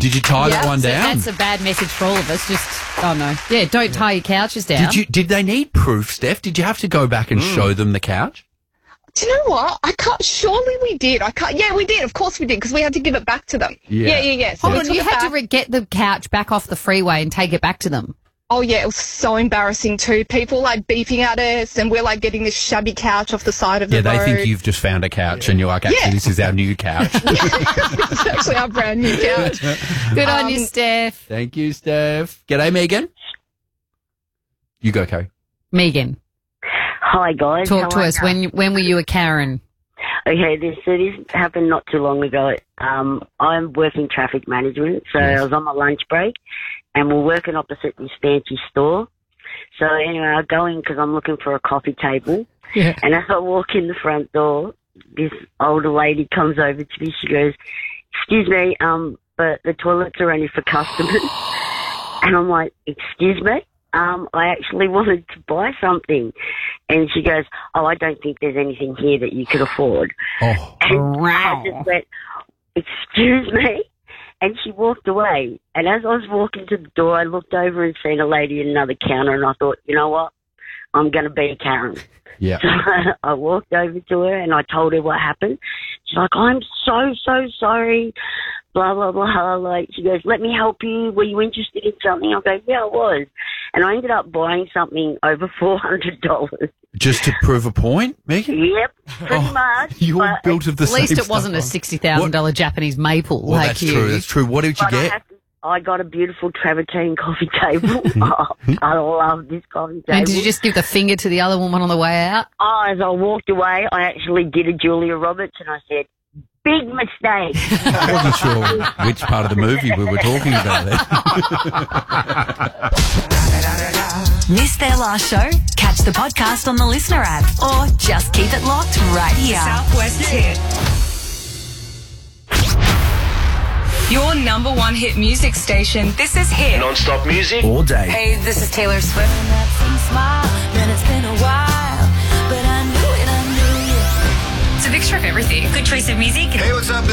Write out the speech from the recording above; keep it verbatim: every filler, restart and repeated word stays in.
Did you tie Yeah, that one so down? that's a bad message for all of us. Just, oh no. Yeah, don't tie your couches down. Did you? Did they need proof, Steph? Did you have to go back and show them the couch? Do you know what? I can't. Surely we did. I can't. Yeah, we did. Of course we did, because we had to give it back to them. Yeah. yeah, yeah. yeah. So Hold we on, took you it had back. to re- get the couch back off the freeway and take it back to them. Oh yeah, it was so embarrassing too. People like beeping at us, and we're like getting this shabby couch off the side of Yeah, the they road. think you've just found a couch and you're like, actually, Yeah. this is our new couch. It's actually our brand new couch. Good on you, Um, Steph. Thank you, Steph. G'day, Megan. You go, Kerry. Megan, Hi guys. talk How to are us. ya? When when were you a Karen? Okay, this so this happened not too long ago. Um, I'm working traffic management, so I was on my lunch break, and we're working opposite this fancy store. So anyway, I go in because I'm looking for a coffee table, Yeah. and as I walk in the front door, this older lady comes over to me. She goes, "Excuse me, um, but the toilets are only for customers." And I'm like, "Excuse me? Um, I actually wanted to buy something." And she goes, "Oh, I don't think there's anything here that you could afford." Oh, And I just went, "Excuse me?" And she walked away. And as I was walking to the door, I looked over and seen a lady at another counter, and I thought, you know what? I'm going to be Karen. yeah. So I walked over to her and I told her what happened. She's like, "I'm so, so sorry." Blah, blah, blah. Like, she goes, "Let me help you. Were you interested in something?" I go, "Yeah, I was." And I ended up buying something over four hundred dollars. Just to prove a point, Megan? Yep, pretty Oh, much. You're but- built of the At same least it stuff. wasn't a sixty thousand dollars Japanese maple Well, like that's you. true. That's true. What did you But I, get? have to, I got a beautiful travertine coffee table. Oh, I love this coffee table. And did you just give the finger to the other woman on the way out? Oh, as I walked away, I actually did a Julia Roberts and I said, "Big mistake." I wasn't sure which part of the movie we were talking about there. Missed their last show? Catch the podcast on the Listener app or just keep it locked right here. Southwest Hit. Your number one hit music station. This is Hit. Non-stop music. All day. Hey, this is Taylor Swift. It's a mixture of everything. Good choice of music. Hey, what's up?